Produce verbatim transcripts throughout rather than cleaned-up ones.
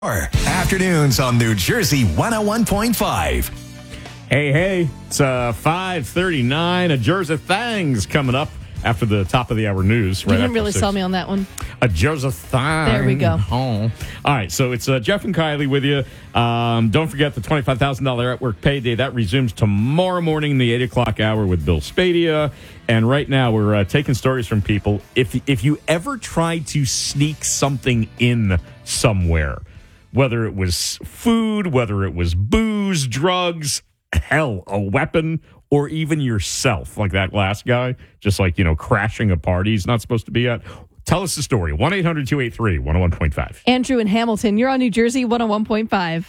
Afternoons on New Jersey one oh one point five. Hey, hey, it's uh, five thirty-nine. A Jersey Thangs coming up after the top of the hour news. You right didn't really six. sell me on that one. A Jersey Thang. There we go. Oh. All right, so it's uh, Jeff and Kylie with you. Um, don't forget the twenty-five thousand dollars at work payday. That resumes tomorrow morning, the eight o'clock hour with Bill Spadia. And right now we're uh, taking stories from people. If, if you ever tried to sneak something in somewhere, whether it was food, whether it was booze, drugs, hell, a weapon, or even yourself, like that last guy, just like, you know, crashing a party he's not supposed to be at. Tell us the story. one eight hundred two eight three one oh one point five. Andrew in Hamilton, you're on New Jersey one oh one point five.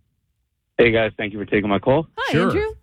Hey, guys. Thank you for taking my call. Hi, Sure. Andrew.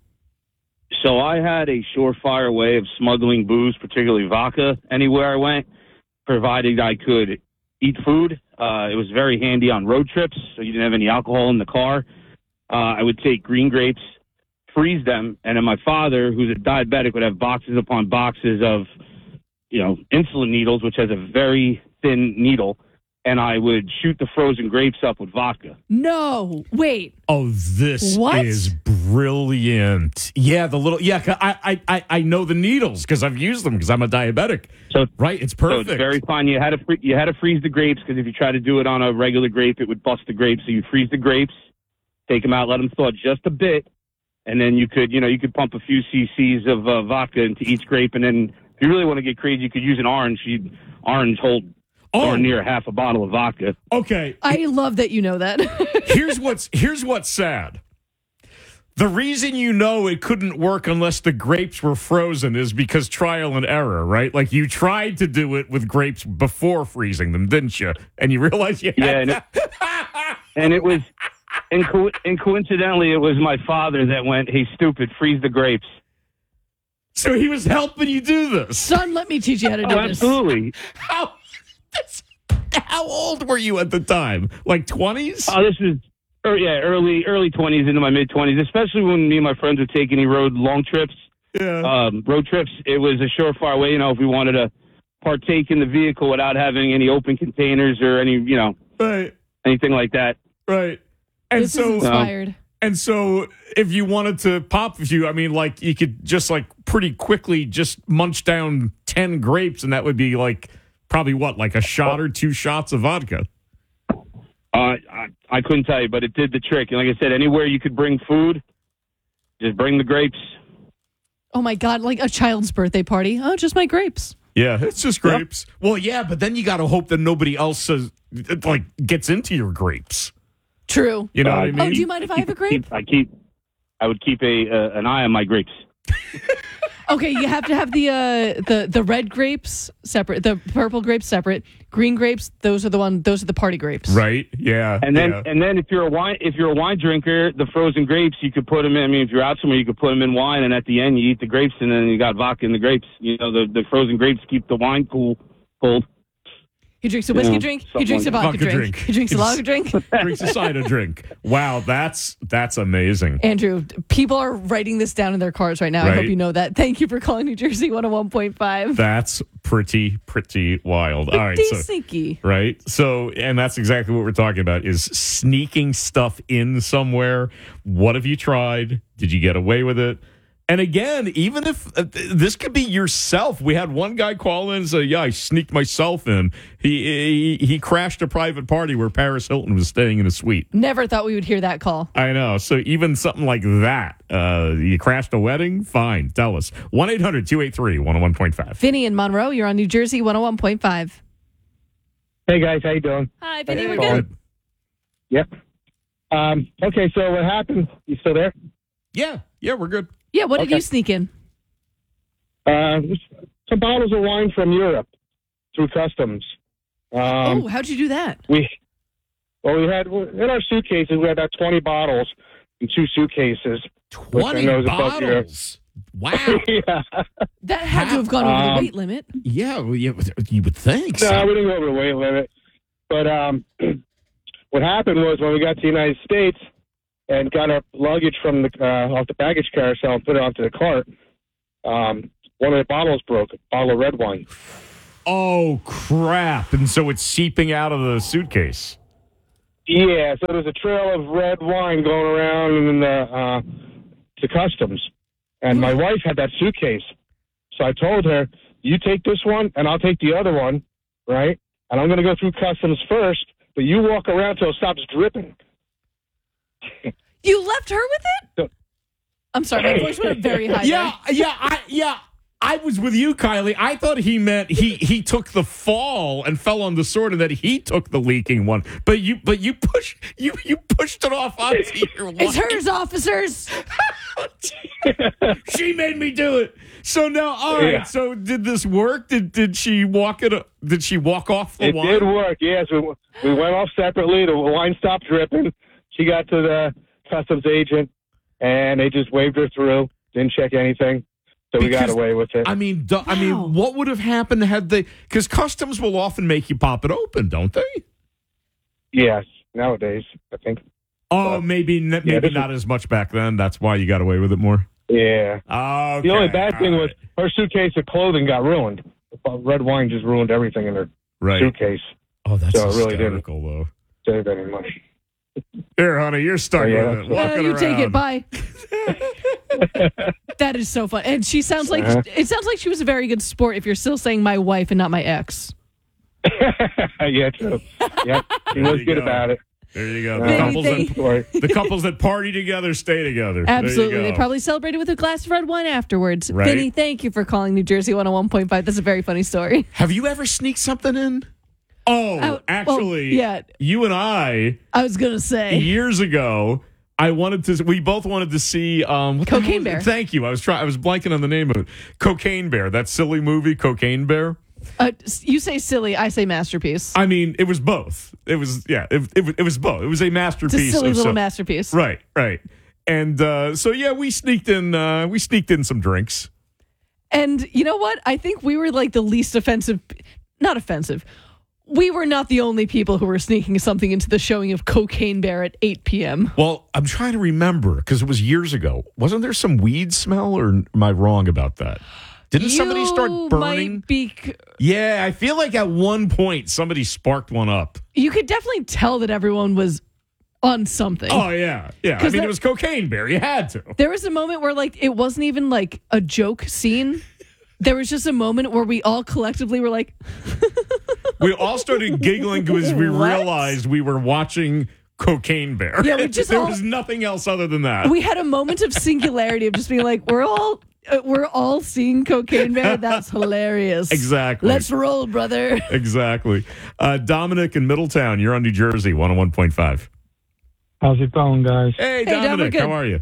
So I had a surefire way of smuggling booze, particularly vodka, anywhere I went, provided I could eat food. Uh, it was very handy on road trips, so you didn't have any alcohol in the car. Uh, I would take green grapes, freeze them, and then my father, who's a diabetic, would have boxes upon boxes of, you know, insulin needles, which has a very thin needle, and I would shoot the frozen grapes up with vodka. No, wait. Oh, this What? is brilliant. Yeah, the little, yeah, I, I, I, I know the needles because I've used them because I'm a diabetic. So Right, it's So perfect. it's very fine. You had to free, you had to freeze the grapes because if you try to do it on a regular grape, it would bust the grapes. So you freeze the grapes, take them out, let them thaw just a bit, and then you could you know you could pump a few cc's of uh, vodka into each grape, and then if you really want to get crazy, you could use an orange. You'd orange hold Oh. darn near half a bottle of vodka. Okay, I love that you know that. here's what's here's what's sad. The reason you know it couldn't work unless the grapes were frozen is because trial and error, right? Like you tried to do it with grapes before freezing them, didn't you? And you realized you had Yeah, and it, and it was and, co- and coincidentally, it was my father that went, "Hey, stupid, freeze the grapes." So he was helping you do this. Son, let me teach you how to do Oh, this. absolutely. How, how old were you at the time? Like twenties? Oh, this is er, yeah, early early twenties into my mid twenties, especially when me and my friends would take any road long trips, Yeah. um, road trips. It was a surefire way, you know, if we wanted to partake in the vehicle without having any open containers or any, you know, Right. anything like that. Right. And This is so inspired. and so if you wanted to pop a few, I mean, like you could just like pretty quickly just munch down ten grapes and that would be like probably what, like a shot or two shots of vodka. Uh, I, I couldn't tell you, but it did the trick. And like I said, anywhere you could bring food, just bring the grapes. Oh my God, like a child's birthday party. Oh, just my grapes. Yeah, it's just grapes. Well, yeah, but then you got to hope that nobody else says, like gets into your grapes. True. You know Uh, what I mean? Oh, do you mind if I have a grape? Keep, I keep, I would keep a uh, an eye on my grapes. Okay, you have to have the uh, the the red grapes separate, the purple grapes separate, green grapes. Those are the one. Those are the party grapes. Right? Yeah. And then, yeah. and then, if you're a wine, if you're a wine drinker, the frozen grapes you could put them in. I mean, if you're out somewhere, you could put them in wine, and at the end, you eat the grapes, and then you got vodka in the grapes. You know, the the frozen grapes keep the wine cool, cold. He drinks a whiskey Yeah, drink. He something drinks a like vodka, Vodka drink. drink. He drinks a He lager just- drink. drinks a cider drink. Wow, that's that's amazing. Andrew, people are writing this down in their cars right now. I Right. hope you know that. Thank you for calling New Jersey one oh one point five. That's pretty pretty wild. All right, Pretty so sneaky. right? So, and that's exactly what we're talking about is sneaking stuff in somewhere. What have you tried? Did you get away with it? And again, even if uh, this could be yourself, we had one guy call in and say, "Yeah, I sneaked myself in. He he, he crashed a private party where Paris Hilton was staying in a suite." Never thought we would hear that call. I know. So even something like that, uh, you crashed a wedding? Fine. Tell us. one eight hundred two eight three one oh one point five. Vinny in Monroe, you're on New Jersey one oh one point five. Hey guys, how you doing? Hi, Vinny. Hey, We're Colin. good. Yep. Um, okay, so what happened? You still there? Yeah. Yeah, we're good. Yeah, what did Okay. you sneak in? Uh, some bottles of wine from Europe through customs. Um, oh, how'd you do that? we well, we had in our suitcases. We had about twenty bottles in two suitcases. twenty knows about your- bottles. Wow. yeah. That had to have gone over the Um, weight limit. Yeah, well, you, you would think. No, So. we didn't go over the weight limit. But um, what happened was when we got to the United States and got our luggage from the uh, off the baggage carousel and put it onto the cart, um, one of the bottles broke, a bottle of red wine. Oh, crap. And so it's seeping out of the suitcase. Yeah, so there's a trail of red wine going around in the uh, to customs, and my wife had that suitcase. So I told her, "You take this one, and I'll take the other one, right? And I'm going to go through customs first, but you walk around till it stops dripping." You left her with it? So- I'm sorry, my voice went very high. Yeah, yeah, I, yeah. I was with you, Kylie. I thought he meant he he took the fall and fell on the sword, and that he took the leaking one. But you, but you push you you pushed it off onto your wife. It's hers, officers. She made me do it. So now, all right. Yeah. So did this work? Did did she walk it? Did she walk off the It wine? did work, yes. We, we went off separately. The wine stopped dripping. She got to the customs agent, and they just waved her through. Didn't check anything. So we got Because, away with it. I mean, du- I Wow. mean, what would have happened had they? Because customs will often make you pop it open, don't they? Yes, nowadays, I think. Oh, But- maybe n- Yeah, maybe this is- not as much back then. That's why you got away with it more. Yeah. Okay. The only bad thing all was her suitcase of clothing got ruined. Red wine just ruined everything in her right. suitcase. Oh, that's So it really didn't. hysterical, though. Save any money. Here, honey, you're stuck Oh, yeah, with it. that's- Uh, Walking you take it. around. Bye. That is so fun. And she sounds like Uh-huh. it sounds like she was a very good sport if you're still saying my wife and not my ex. Yeah, true. Yeah, she There was you good go. about it. There you go. The Uh, couples Maybe that Right. the couples that party together stay together. There you Absolutely. They go. probably celebrated with a glass of red wine afterwards. Right. Vinny, thank you for calling New Jersey one oh one point five. That's a very funny story. Have you ever sneaked something in? Oh, Uh, well, actually, yeah. you and I I was going to say. years ago. I wanted to. We both wanted to see um, what the hell Cocaine was it? Bear. Thank you. I was trying. I was blanking on the name of it. Cocaine Bear. That silly movie, Cocaine Bear. Uh, you say silly, I say masterpiece. I mean, it was both. It was yeah. It, it, was- it was both. It was a It's masterpiece. a silly of little some- masterpiece. Right, right. And uh, so yeah, we sneaked in. Uh, we sneaked in some drinks. And you know what? I think we were like the least offensive, not offensive. We were not the only people who were sneaking something into the showing of Cocaine Bear at eight p.m. Well, I'm trying to remember because it was years ago. Wasn't there some weed smell, or am I wrong about that? Didn't somebody start You burning? might be, Yeah, I feel like at one point somebody sparked one up. you could definitely tell that everyone was on something. Oh yeah, yeah. I 'Cause mean, that- it was Cocaine Bear. You had to. There was a moment where like it wasn't even like a joke scene. There was just a moment where we all collectively were like, We all started giggling because we What? realized we were watching Cocaine Bear. Yeah, we just there all- was nothing else other than that. we had a moment of singularity of just being like, we're all uh, we're all seeing Cocaine Bear. That's hilarious. Exactly. Let's roll, brother. Exactly. Uh, Dominic in Middletown, you're on New Jersey, one oh one point five. How's it going, guys? Hey, Dom, we're Dominic, good. how are you?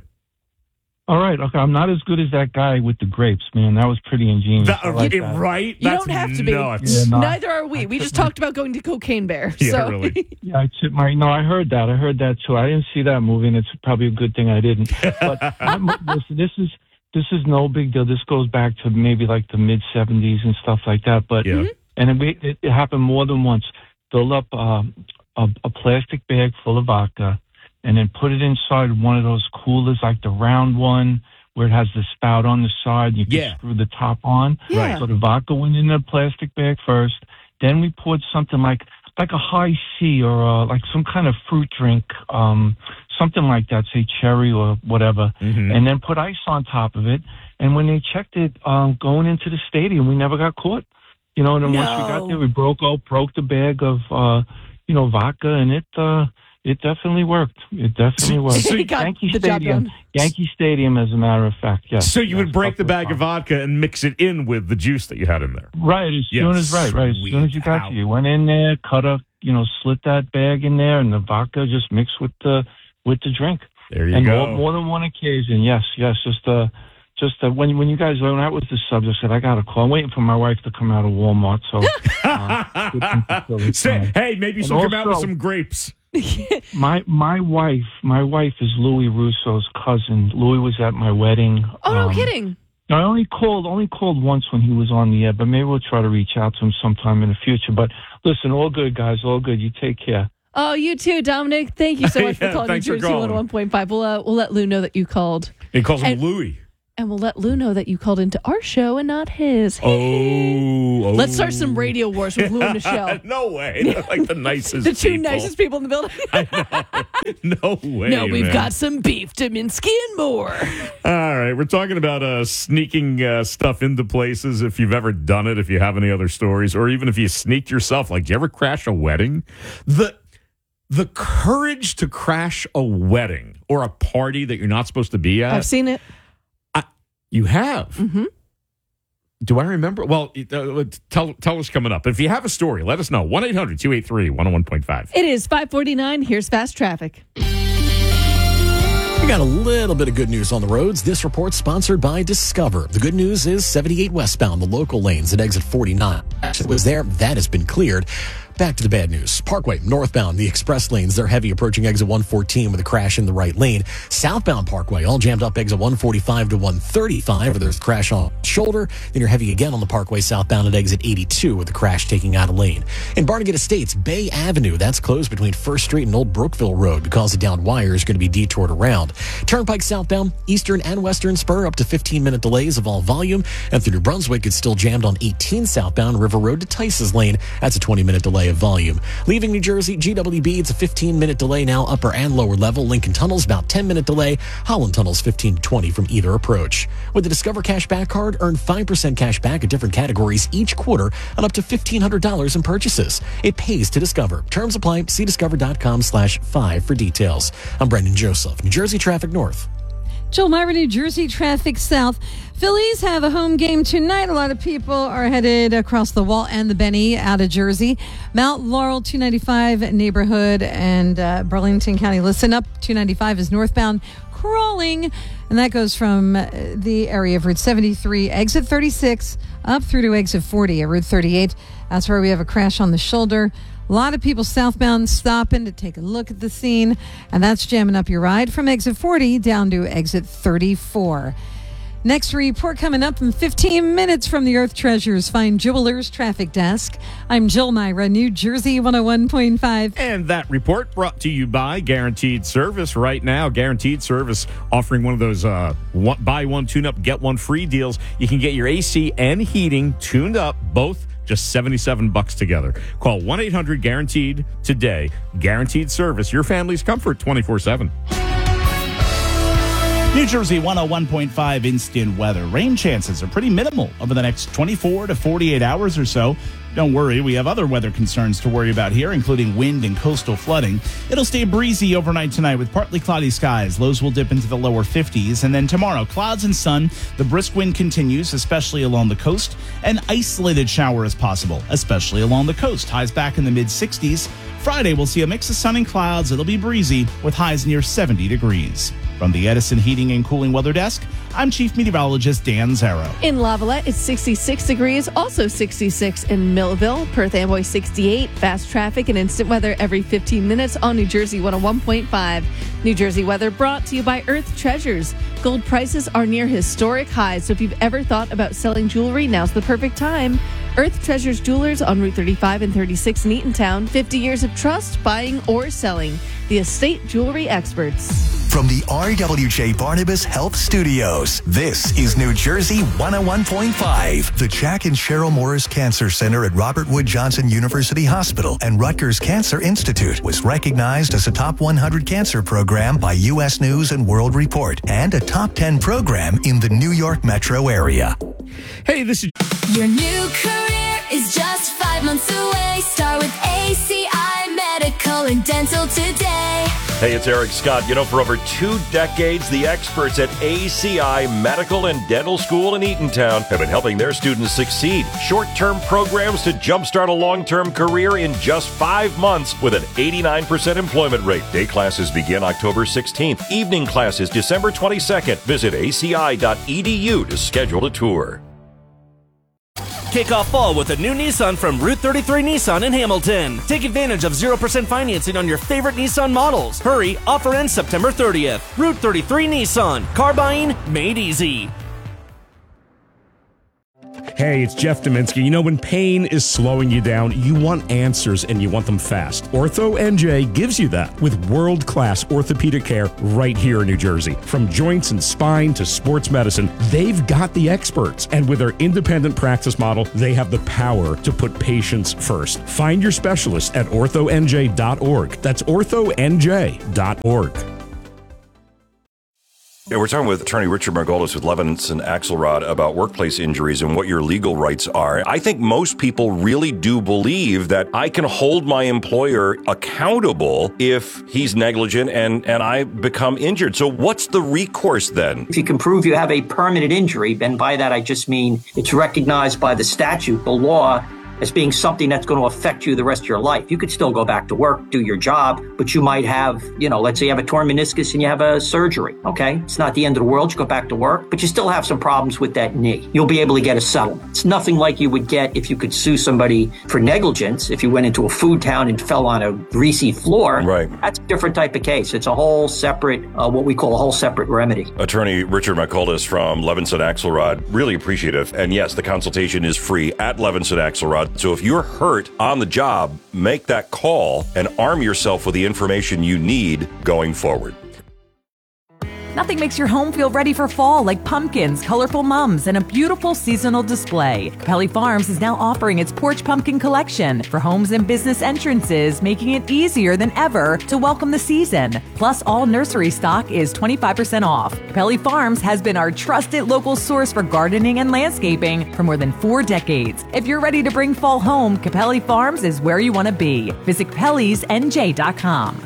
All right. Okay, I'm not as good as that guy with the grapes, man. That was pretty ingenious. That- I like it- that. right? You That's don't have to be. nuts. Yeah, no. Neither are we. We just talked about going to Cocaine Bear. Yeah, so really. Yeah, I took my. No, I heard that. I heard that too. I didn't see that movie, and it's probably a good thing I didn't. But I'm, listen, this is this is no big deal. This goes back to maybe like the mid seventies and stuff like that. But Yeah. and it, we- it, it happened more than once. Fill up um, a, a plastic bag full of vodka, and then put it inside one of those coolers, like the round one where it has the spout on the side. You can Yeah. screw the top on. Yeah. So the vodka went in the plastic bag first. Then we poured something like like a high C or uh like some kind of fruit drink, um, something like that, say cherry or whatever, Mhm. and then put ice on top of it. And when they checked it um, going into the stadium, we never got caught. You know, and then once we got No. there, we broke out, broke the bag of, uh, you know, vodka, and it uh, it definitely worked. It definitely worked. He got Yankee the job Stadium, done. Yankee Stadium, as a matter of fact. Yes. So you would Yes, break the that's bag fine. of vodka and mix it in with the juice that you had in there. Right, as Yeah, soon as right, right. As soon as you got sweet. to you went in there, cut a you know, slit that bag in there, and the vodka just mixed with the with the drink. There you and go. more, more than one occasion, yes, yes. Just uh, just uh, when when you guys when that was the subject, I said I got a call. I'm waiting for my wife to come out of Walmart. So, uh, good thing to fill this Say, time. hey, maybe And she'll come out with also- some grapes. my my wife, my wife is Louis Russo's cousin. Louis was at my wedding. Oh, no Um, kidding. I only called only called once when he was on the air, but maybe we'll try to reach out to him sometime in the future. But listen, all good, guys, all good. You take care. Oh, you too, Dominic. Thank you so much Yeah, for calling New thanks for Jersey calling. one oh one point five. We'll, uh, we'll let Lou know that you called. He calls him And- Louis. And we'll let Lou know that you called into our show and not his. Oh, oh. Let's start some radio wars with Lou and Michelle. No way. They're like the nicest The two people. nicest people in the building. I know. No way. No, we've man. got some beef, Dominsky, and more. All right. We're talking about uh, sneaking uh, stuff into places, if you've ever done it, if you have any other stories, or even if you sneaked yourself. Like, do you ever crash a wedding? The the courage to crash a wedding or a party that you're not supposed to be at. I've seen it. You have? Mm-hmm. Do I remember? Well, uh, tell tell us coming up. If you have a story, let us know. one eight hundred two eight three one oh one point five. It is five forty-nine. Here's fast traffic. We got a little bit of good news on the roads. This report sponsored by Discover. The good news is seventy-eight westbound, the local lanes at exit forty-nine. It was there. That has been cleared. Back to the bad news. Parkway, northbound, the express lanes, they're heavy approaching exit one fourteen with a crash in the right lane. Southbound Parkway, all jammed up exit one forty-five to one thirty-five, where there's a crash on shoulder. Then you're heavy again on the Parkway southbound at exit eighty-two with a crash taking out a lane. In Barnegat Estates, Bay Avenue, that's closed between First Street and Old Brookville Road because a downed wire is going to be detoured around. Turnpike southbound, eastern and western spur up to fifteen minute delays of all volume. And through New Brunswick, it's still jammed on eighteen southbound River Road to Tice's Lane. That's a twenty minute delay of volume. Leaving New Jersey, G W B, it's a fifteen minute delay now, upper and lower level. Lincoln Tunnel's about ten minute delay. Holland Tunnel's fifteen to twenty from either approach. With the Discover Cash Back card, earn five percent cash back at different categories each quarter on up to fifteen hundred dollars in purchases. It pays to Discover. Terms apply. See discover.com slash five for details. I'm Brendan Joseph, New Jersey Traffic North. Jill Myra, New Jersey Traffic South. Phillies have a home game tonight. A lot of people are headed across the Walt and the Benny out of Jersey. Mount Laurel, two ninety-five neighborhood, and uh, Burlington County. Listen up, two ninety-five is northbound crawling, and that goes from the area of Route seventy-three, exit thirty-six, up through to exit forty at Route thirty-eight. That's where we have a crash on the shoulder. A lot of people southbound stopping to take a look at the scene, and that's jamming up your ride from exit forty down to exit thirty-four. Next report coming up in fifteen minutes from the Earth Treasures Fine Jewelers Traffic Desk. I'm Jill Myra, New Jersey one oh one point five. And that report brought to you by Guaranteed Service. Right now, Guaranteed Service offering one of those uh, one, buy one, tune up, get one free deals. You can get your A C and heating tuned up, both just seventy-seven bucks together. Call one eight hundred guaranteed today. Guaranteed Service, your family's comfort twenty-four seven. New Jersey one oh one point five instant weather. Rain chances are pretty minimal over the next twenty-four to forty-eight hours or so. Don't worry, we have other weather concerns to worry about here, including wind and coastal flooding. It'll stay breezy overnight tonight with partly cloudy skies. Lows will dip into the lower fifties. And then tomorrow, clouds and sun. The brisk wind continues, especially along the coast. An isolated shower is possible, especially along the coast. Highs back in the mid-sixties. Friday, we'll see a mix of sun and clouds. It'll be breezy with highs near seventy degrees. From the Edison Heating and Cooling Weather Desk, I'm Chief Meteorologist Dan Zarrow. In Lavalette, it's sixty-six degrees, also sixty-six in Millville. Perth Amboy, sixty-eight. Fast traffic and instant weather every fifteen minutes on New Jersey one oh one point five. New Jersey weather brought to you by Earth Treasures. Gold prices are near historic highs, so if you've ever thought about selling jewelry, now's the perfect time. Earth Treasures Jewelers on Route thirty-five and thirty-six in Eatontown. fifty years of trust, buying or selling. The estate jewelry experts. From the R W J Barnabas Health Studios, this is New Jersey one oh one point five. The Jack and Cheryl Morris Cancer Center at Robert Wood Johnson University Hospital and Rutgers Cancer Institute was recognized as a top one hundred cancer program by U S News and World Report and a top ten program in the New York metro area. Hey, this is... Your new career is just five months away. Start with A C I Medical and Dental today. Hey, it's Eric Scott. You know, for over two decades, the experts at A C I Medical and Dental School in Eatontown have been helping their students succeed. Short-term programs to jumpstart a long-term career in just five months with an eighty-nine percent employment rate. Day classes begin October sixteenth. Evening classes December twenty-second. Visit A C I dot E D U to schedule a tour. Kick off fall with a new Nissan from Route thirty-three Nissan in Hamilton. Take advantage of zero percent financing on your favorite Nissan models. Hurry, offer ends September thirtieth. Route thirty-three Nissan. Car buying made easy. Hey, it's Jeff Dominski. You know, when pain is slowing you down, you want answers and you want them fast. Ortho N J gives you that with world-class orthopedic care right here in New Jersey. From joints and spine to sports medicine, they've got the experts. And with their independent practice model, they have the power to put patients first. Find your specialist at ortho n j dot org. That's ortho n j dot org. Yeah, we're talking with attorney Richard Margolis with Levinson Axelrod about workplace injuries and what your legal rights are. I think most people really do believe that I can hold my employer accountable if he's negligent and, and I become injured. So what's the recourse then? If you can prove you have a permanent injury, and by that I just mean it's recognized by the statute, the law, as being something that's going to affect you the rest of your life. You could still go back to work, do your job, but you might have, you know, let's say you have a torn meniscus and you have a surgery, okay? It's not the end of the world. You go back to work, but you still have some problems with that knee. You'll be able to get a settlement. It's nothing like you would get if you could sue somebody for negligence. If you went into a food town and fell on a greasy floor, right? That's a different type of case. It's a whole separate, uh, what we call a whole separate remedy. Attorney Richard Margolis from Levinson Axelrod, really appreciative. And yes, the consultation is free at Levinson Axelrod. So if you're hurt on the job, make that call and arm yourself with the information you need going forward. Nothing makes your home feel ready for fall like pumpkins, colorful mums, and a beautiful seasonal display. Capelli Farms is now offering its Porch Pumpkin Collection for homes and business entrances, making it easier than ever to welcome the season. Plus, all nursery stock is twenty-five percent off. Capelli Farms has been our trusted local source for gardening and landscaping for more than four decades. If you're ready to bring fall home, Capelli Farms is where you want to be. Visit capellis n j dot com.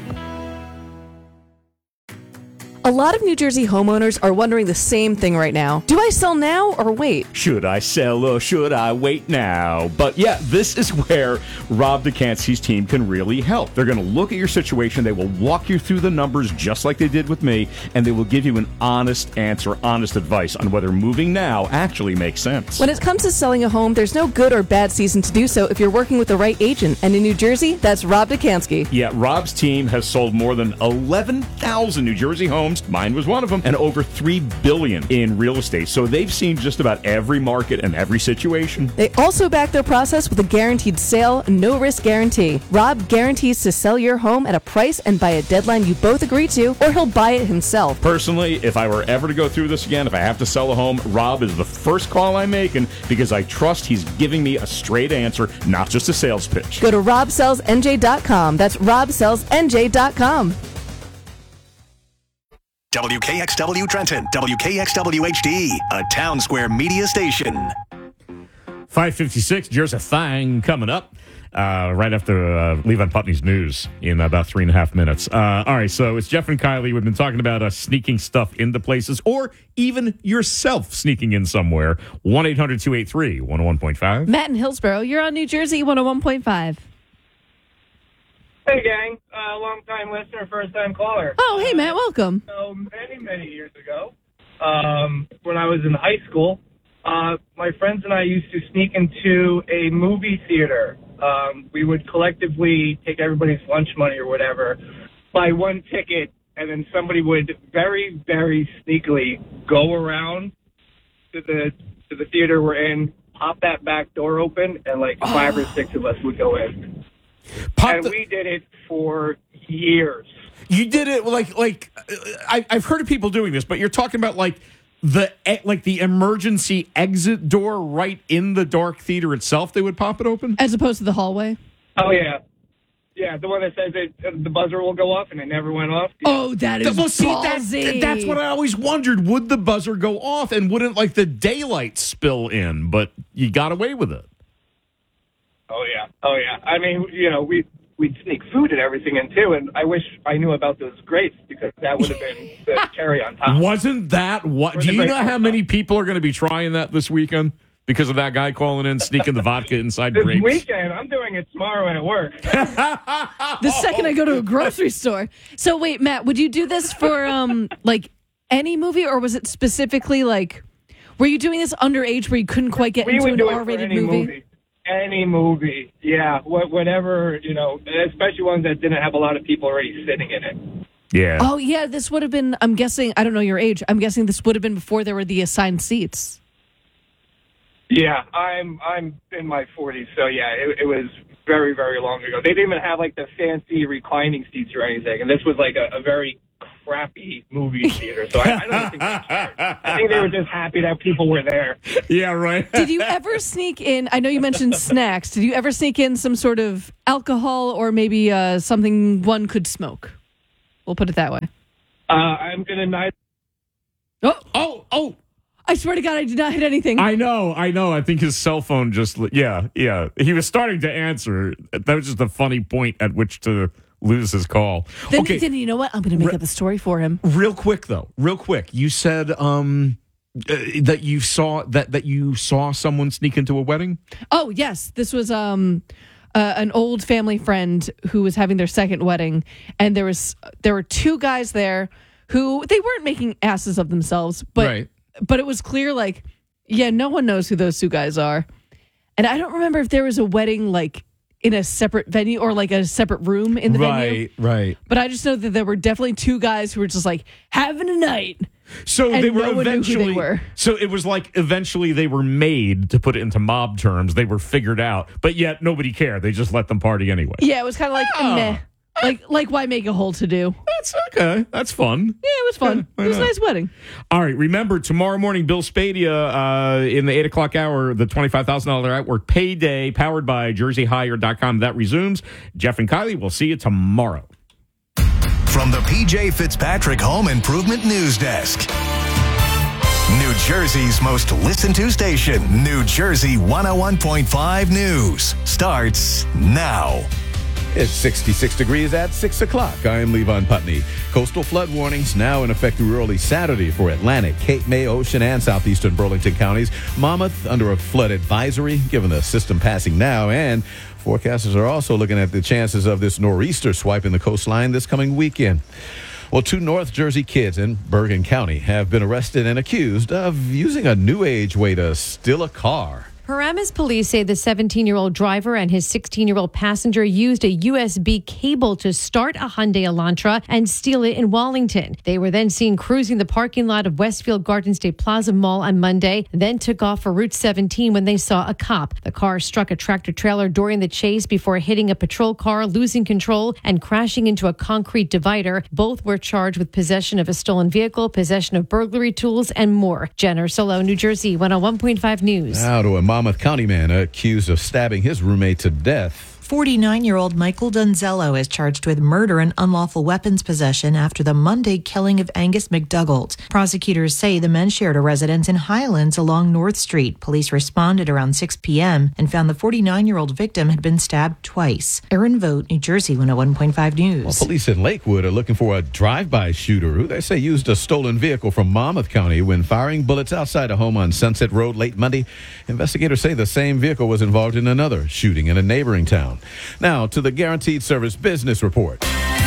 A lot of New Jersey homeowners are wondering the same thing right now. Do I sell now or wait? Should I sell or should I wait now? But yeah, this is where Rob DeCancy's team can really help. They're going to look at your situation. They will walk you through the numbers just like they did with me, and they will give you an honest answer, honest advice on whether moving now actually makes sense. When it comes to selling a home, there's no good or bad season to do so if you're working with the right agent. And in New Jersey, that's Rob DeCancy. Yeah, Rob's team has sold more than eleven thousand New Jersey homes. Mine was one of them, and over three billion dollars in real estate. So they've seen just about every market and every situation. They also back their process with a guaranteed sale, no risk guarantee. Rob guarantees to sell your home at a price and by a deadline you both agree to, or he'll buy it himself. Personally, if I were ever to go through this again, if I have to sell a home, Rob is the first call I'm making because I trust he's giving me a straight answer, not just a sales pitch. Go to rob sells n j dot com. That's rob sells n j dot com. W K X W Trenton, W K X W H D, a Town Square media station. five fifty-six, there's a thing coming up uh, right after uh, Levi Putney's news in about three and a half minutes. Uh, all right, so it's Jeff and Kylie. We've been talking about uh, sneaking stuff into places or even yourself sneaking in somewhere. one eight hundred two eight three one oh one point five. Matt in Hillsborough, you're on New Jersey one oh one point five. Hey, gang. Uh, long-time listener, first-time caller. Oh, hey, Matt. Welcome. So many, many years ago, um, when I was in high school, uh, my friends and I used to sneak into a movie theater. Um, we would collectively take everybody's lunch money or whatever, buy one ticket, and then somebody would very, very sneakily go around to the to the theater we're in, pop that back door open, and like five or six of us would go in. Pop and the- we did it for years. You did it like like I, I've heard of people doing this, but you're talking about like the like the emergency exit door right in the dark theater itself. They would pop it open as opposed to the hallway. Oh yeah, yeah. The one that says it, the buzzer will go off and it never went off. Oh, that is well, see, that, ballsy. that's what I always wondered. Would the buzzer go off and wouldn't like the daylight spill in? But you got away with it. Oh yeah, oh yeah. I mean, you know, we we'd sneak food and everything in too, and I wish I knew about those grapes because that would have been the cherry on top. Wasn't that what? Do you know how many people are going to be trying that this weekend because of that guy calling in, sneaking the vodka inside This grapes? weekend, I'm doing it tomorrow at work. The second I go to a grocery store. So wait, Matt, would you do this for um like any movie, or was it specifically like? Were you doing this underage where you couldn't quite get we into would an do it for R-rated any movie? movie. Any movie, yeah, Wh- whatever, you know, especially ones that didn't have a lot of people already sitting in it. Yeah. Oh yeah, this would have been. I'm guessing. I don't know your age. I'm guessing this would have been before there were the assigned seats. Yeah, I'm I'm in my forties, so yeah, it, it was very, very long ago. They didn't even have like the fancy reclining seats or anything, and this was like a, a very crappy movie theater. So I, I don't think they cared. I think they were just happy that people were there. Yeah, right. Did you ever sneak in? I know you mentioned snacks. Did you ever sneak in some sort of alcohol or maybe uh, something one could smoke? We'll put it that way. Uh, I'm gonna not. Oh, oh, oh. I swear to God, I did not hit anything. I know, I know. I think his cell phone just, yeah, yeah. He was starting to answer. That was just a funny point at which to lose his call. Then, okay. then you know what? I'm going to make Re- up a story for him. Real quick, though. Real quick. You said um, uh, that you saw that, that you saw someone sneak into a wedding? Oh, yes. This was um, uh, an old family friend who was having their second wedding. And there was there were two guys there who, they weren't making asses of themselves, but right. But it was clear, like, yeah, no one knows who those two guys are. And I don't remember if there was a wedding, like, in a separate venue or, like, a separate room in the right, venue. Right, right. But I just know that there were definitely two guys who were just, like, having a night. So and they were no one eventually. Knew who they were. So it was like eventually they were made, to put it into mob terms. They were figured out, but yet nobody cared. They just let them party anyway. Yeah, it was kind of like, Oh. meh. Like, like, why make a whole to do? That's okay. That's fun. Yeah, it was fun. Yeah, it was a not? nice wedding. All right. Remember, tomorrow morning, Bill Spadia uh, in the eight o'clock hour, the twenty-five thousand dollars Outwork Payday, powered by Jersey Hire dot com. That resumes. Jeff and Kylie, we'll see you tomorrow. From the P J Fitzpatrick Home Improvement News Desk. New Jersey's most listened to station, New Jersey one oh one point five News, starts now. It's sixty-six degrees at six o'clock. I am Levon Putney. Coastal flood warnings now in effect through early Saturday for Atlantic, Cape May, Ocean, and southeastern Burlington counties. Monmouth under a flood advisory, given the system passing now. And forecasters are also looking at the chances of this nor'easter swiping the coastline this coming weekend. Well, two North Jersey kids in Bergen County have been arrested and accused of using a new age way to steal a car. Paramus police say the seventeen-year-old driver and his sixteen-year-old passenger used a U S B cable to start a Hyundai Elantra and steal it in Wallington. They were then seen cruising the parking lot of Westfield Garden State Plaza Mall on Monday, then took off for Route seventeen when they saw a cop. The car struck a tractor-trailer during the chase before hitting a patrol car, losing control, and crashing into a concrete divider. Both were charged with possession of a stolen vehicle, possession of burglary tools, and more. Jenner Solo, New Jersey, one oh one point five News. Now to a Monmouth County man accused of stabbing his roommate to death. forty-nine-year-old Michael Donzello is charged with murder and unlawful weapons possession after the Monday killing of Angus McDougald. Prosecutors say the men shared a residence in Highlands along North Street. Police responded around six p.m. and found the forty-nine-year-old victim had been stabbed twice. Erin Vogt, New Jersey, one oh one point five News. Well, police in Lakewood are looking for a drive-by shooter who they say used a stolen vehicle from Monmouth County when firing bullets outside a home on Sunset Road late Monday. Investigators say the same vehicle was involved in another shooting in a neighboring town. Now to the Guaranteed Service Business Report.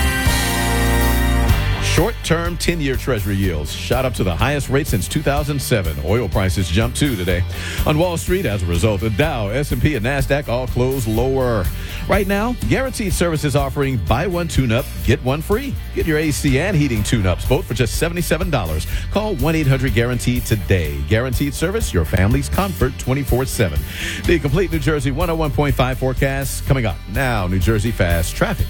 Short-term ten-year Treasury yields shot up to the highest rate since two thousand seven. Oil prices jumped too today. On Wall Street, as a result, the Dow, S and P, and NASDAQ all closed lower. Right now, Guaranteed Service is offering buy one tune-up, get one free. Get your A C and heating tune-ups, both for just seventy-seven dollars. Call one eight hundred guaranteed today. Guaranteed Service, your family's comfort twenty-four seven. The complete New Jersey one oh one point five forecast coming up now. New Jersey Fast Traffic.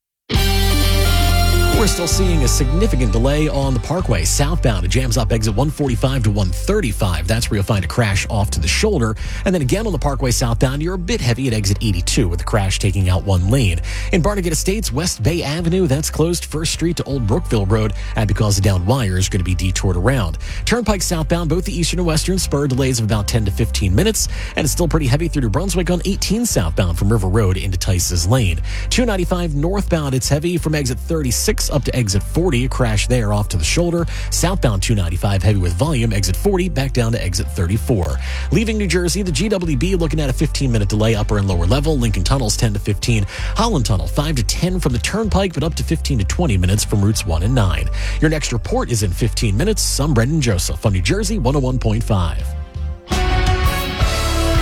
We're still seeing a significant delay on the Parkway southbound. It jams up exit one forty-five to one thirty-five. That's where you'll find a crash off to the shoulder. And then again on the Parkway southbound, you're a bit heavy at exit eighty-two with the crash taking out one lane. In Barnegat Estates, West Bay Avenue, that's closed First Street to Old Brookville Road. And because of down wires, going to be detoured around. Turnpike southbound, both the eastern and western spur delays of about ten to fifteen minutes. And it's still pretty heavy through New Brunswick on eighteen southbound from River Road into Tice's Lane. two ninety-five northbound, it's heavy from exit thirty-six up to exit forty, a crash there off to the shoulder. Southbound two ninety-five heavy with volume, exit forty back down to exit thirty-four. Leaving New Jersey, the G W B looking at a fifteen minute delay upper and lower level. Lincoln Tunnels ten to fifteen. Holland Tunnel five to ten from the Turnpike, but up to fifteen to twenty minutes from routes one and nine. Your next report is in fifteen minutes. I'm Brendan Joseph on New Jersey one oh one point five.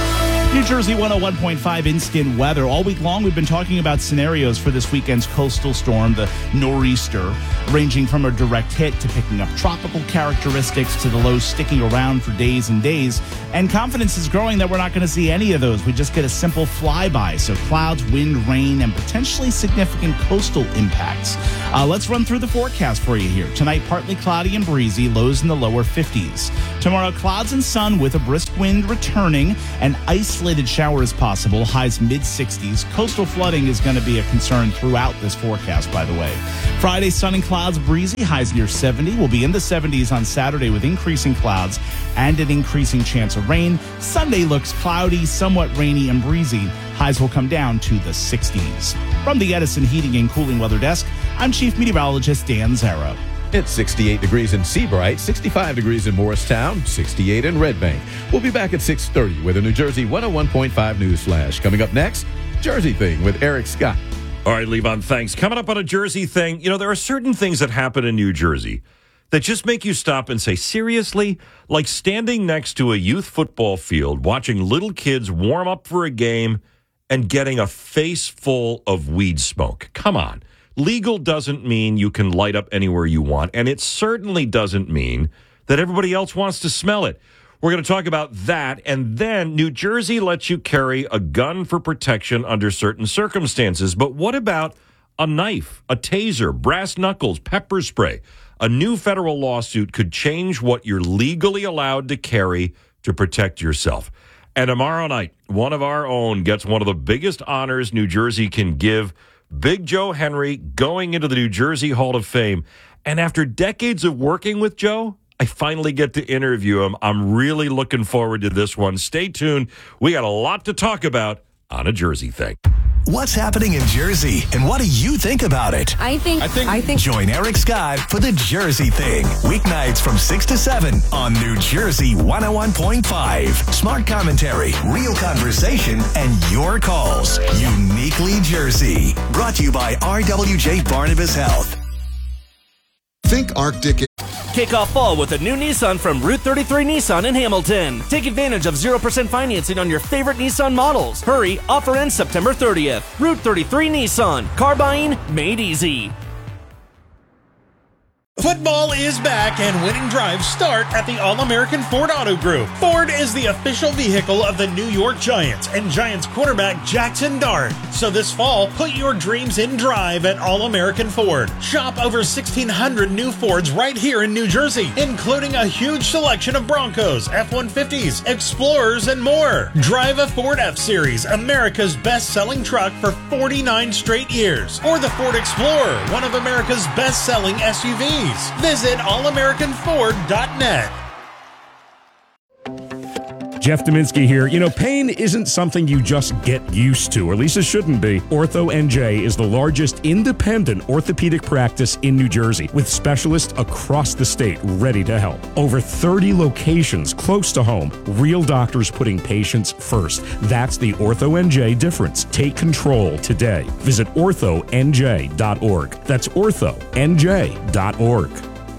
New Jersey one oh one point five instant weather. All week long, we've been talking about scenarios for this weekend's coastal storm, the nor'easter, ranging from a direct hit to picking up tropical characteristics to the lows sticking around for days and days. And confidence is growing that we're not going to see any of those. We just get a simple flyby. So clouds, wind, rain, and potentially significant coastal impacts. Uh, let's run through the forecast for you here. Tonight, partly cloudy and breezy, lows in the lower fifties. Tomorrow, clouds and sun with a brisk wind returning and isolated showers possible, highs mid-sixties. Coastal flooding is going to be a concern throughout this forecast, by the way. Friday, sun and clouds, breezy, highs near seventy. We'll be in the seventies on Saturday with increasing clouds and an increasing chance of rain. Sunday looks cloudy, somewhat rainy and breezy. Highs will come down to the sixties. From the Edison Heating and Cooling Weather Desk, I'm Chief Meteorologist Dan Zarrow. It's sixty-eight degrees in Seabright, sixty-five degrees in Morristown, sixty-eight in Red Bank. We'll be back at six thirty with a New Jersey one oh one point five News Flash. Coming up next, Jersey Thing with Eric Scott. All right, Levon, thanks. Coming up on a Jersey Thing, you know, there are certain things that happen in New Jersey that just make you stop and say, seriously? Like standing next to a youth football field, watching little kids warm up for a game and getting a face full of weed smoke. Come on. Legal doesn't mean you can light up anywhere you want, and it certainly doesn't mean that everybody else wants to smell it. We're going to talk about that, and then New Jersey lets you carry a gun for protection under certain circumstances. But what about a knife, a taser, brass knuckles, pepper spray? A new federal lawsuit could change what you're legally allowed to carry to protect yourself. And tomorrow night, one of our own gets one of the biggest honors New Jersey can give, Big Joe Henry going into the New Jersey Hall of Fame. And after decades of working with Joe, I finally get to interview him. I'm really looking forward to this one. Stay tuned. We got a lot to talk about on A Jersey Thing. What's happening in Jersey, and what do you think about it? I think, I think, I think. Join Eric Scott for The Jersey Thing. Weeknights from six to seven on New Jersey one oh one point five. Smart commentary, real conversation, and your calls. Uniquely Jersey. Brought to you by R W J Barnabas Health. Think Arctic. Kick off fall with a new Nissan from Route thirty-three Nissan in Hamilton. Take advantage of zero percent financing on your favorite Nissan models. Hurry, offer ends September thirtieth. Route thirty-three Nissan. Car buying made easy. Football is back and winning drives start at the All-American Ford Auto Group. Ford is the official vehicle of the New York Giants and Giants quarterback Jackson Dart. So this fall, put your dreams in drive at All-American Ford. Shop over sixteen hundred new Fords right here in New Jersey, including a huge selection of Broncos, F one fifties, Explorers, and more. Drive a Ford F-Series, America's best-selling truck for forty-nine straight years. Or the Ford Explorer, one of America's best-selling S U Vs. Visit all american ford dot net. Jeff Dominski here. You know, pain isn't something you just get used to, or at least it shouldn't be. Ortho N J is the largest independent orthopedic practice in New Jersey, with specialists across the state ready to help. Over thirty locations close to home, real doctors putting patients first. That's the Ortho N J difference. Take control today. Visit ortho n j dot org. That's ortho n j dot org.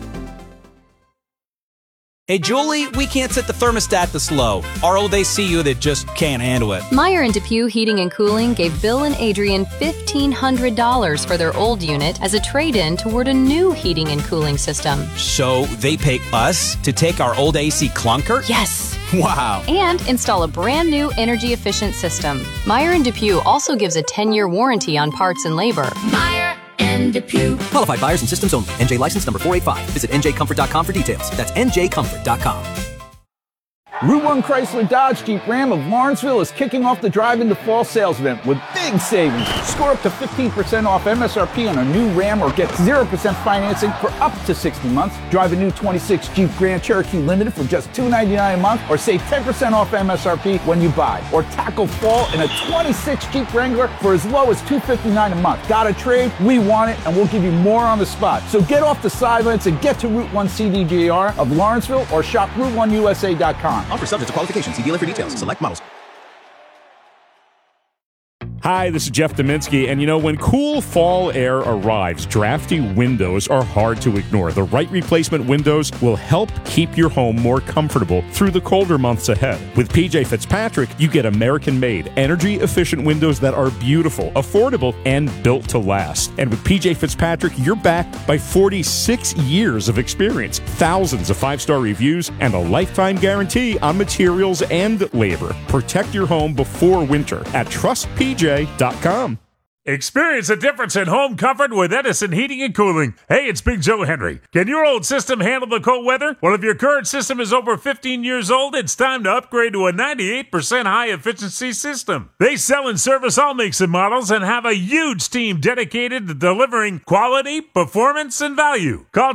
Hey, Julie, we can't set the thermostat this low. Our old A C unit just can't handle it. Meyer and DePue Heating and Cooling gave Bill and Adrian fifteen hundred dollars for their old unit as a trade-in toward a new heating and cooling system. So they pay us to take our old A C clunker? Yes. Wow. And install a brand new energy-efficient system. Meyer and DePue also gives a ten-year warranty on parts and labor. Meyer and DePue. Qualified buyers and systems only. N J license number four eight five. Visit n j comfort dot com for details. That's n j comfort dot com. Route one Chrysler Dodge Jeep Ram of Lawrenceville is kicking off the Drive into Fall sales event with big savings. Score up to fifteen percent off M S R P on a new Ram or get zero percent financing for up to sixty months. Drive a new twenty-six Jeep Grand Cherokee Limited for just two hundred ninety-nine dollars a month or save ten percent off M S R P when you buy. Or tackle fall in a twenty-six Jeep Wrangler for as low as two hundred fifty-nine dollars a month. Got a trade? We want it, and we'll give you more on the spot. So get off the sidelines and get to Route one C D J R of Lawrenceville or shop route one U S A dot com. Offer subject to qualification. See dealer for details. Select models. Hi, this is Jeff Dominski, and you know, when cool fall air arrives, drafty windows are hard to ignore. The right replacement windows will help keep your home more comfortable through the colder months ahead. With P J Fitzpatrick, you get American-made, energy-efficient windows that are beautiful, affordable, and built to last. And with P J Fitzpatrick, you're backed by forty-six years of experience, thousands of five-star reviews, and a lifetime guarantee on materials and labor. Protect your home before winter at trust p j dot com. Experience a difference in home comfort with Edison Heating and Cooling. Hey, it's Big Joe Henry. Can your old system handle the cold weather? Well, if your current system is over fifteen years old, it's time to upgrade to a ninety-eight percent high-efficiency system. They sell and service all makes and models and have a huge team dedicated to delivering quality, performance, and value. Call